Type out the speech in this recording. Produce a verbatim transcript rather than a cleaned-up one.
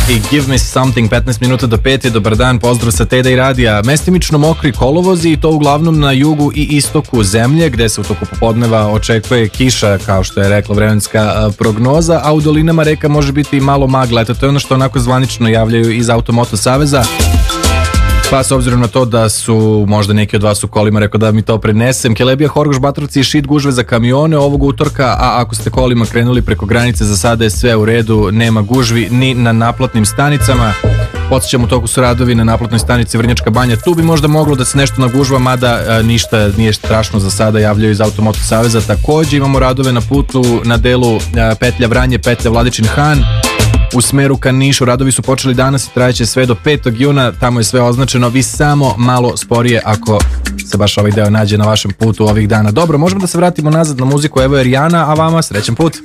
i Give Me Something, petnaest minuta do pet. Dobar dan, pozdrav sa Teda i Radija. Mestimično mokri kolovozi i to uglavnom na jugu i istoku zemlje, gde se u toku popodneva očekuje kiša, kao što je rekla vremenska prognoza, a u dolinama reka može biti i malo magla. Eto, to je ono što onako zvanično javljaju iz Automoto Saveza. Pa s obzirom na to da su možda neki od vas u kolima, rekao da mi to prenesem. Kelebija, Horgoš, Batrovci i šit gužve za kamione ovog utorka, a ako ste kolima krenuli preko granice, za sada je sve u redu, nema gužvi ni na naplatnim stanicama. Podsjećam, u toku su radovi na naplatnoj stanici Vrnjačka Banja, tu bi možda moglo da se nešto nagužva, mada a, ništa nije strašno za sada, javljaju iz Automoto Saveza. Takođe imamo radove na putu na delu a, petlja Vranje, petlja Vladičin Han. U smeru ka Nišu radovi su počeli danas i trajeće sve do petog juna, tamo je sve označeno, vi samo malo sporije ako se baš ovaj deo nađe na vašem putu ovih dana. Dobro, možemo da se vratimo nazad na muziku, evo je Rijana, a vama srećan put.